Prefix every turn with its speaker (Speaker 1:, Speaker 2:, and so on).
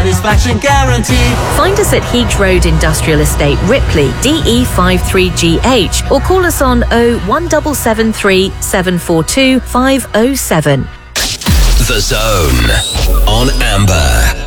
Speaker 1: satisfaction guaranteed.
Speaker 2: Find us at Heath Road Industrial Estate, Ripley, DE53GH, or call us on 01773 742 507.
Speaker 3: The Zone on Amber.